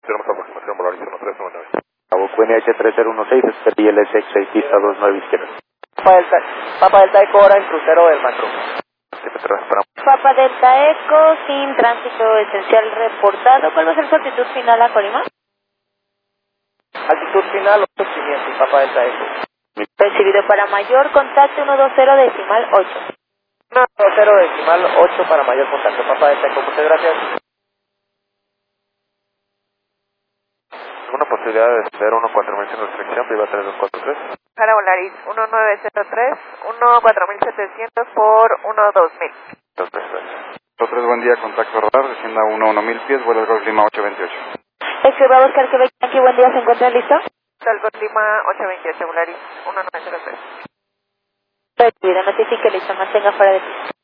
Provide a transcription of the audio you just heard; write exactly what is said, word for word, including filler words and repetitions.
Tenemos aproximación Volaris uno tres nueve nueve. Cabo Q N H tres cero uno seis, I L S seis, pista dos nueve izquierda. Papa Delta, Papa Delta Eco, hora en crucero del macro. Papa Delta Eco, sin tránsito esencial reportado. ¿Cuál va a ser su altitud final a Colima? Altitud final ocho quinientos, Papa Delta Eco. Recibido para mayor, contacto ciento veinte decimal ocho. ciento veinte decimal ocho para mayor contacto, Papa Delta Eco. Muchas gracias. ¿Alguna posibilidad de despegar uno cuatro mil sin restricción, Viva tres dos cuatro tres? Para Volaris uno nueve cero tres, uno cuatro mil setecientos por uno dos mil. dos tres gracias. dos tres, buen día, contacto radar, descienda uno uno mil pies, vuelo al Golf Lima ocho veintiocho. Este va a buscar Quebec Yankee, buen día, ¿se encuentra listo? Salgo Lima ocho veintiocho, Volaris uno nueve cero tres. Recibido, notifique listo, mantenga fuera de pista.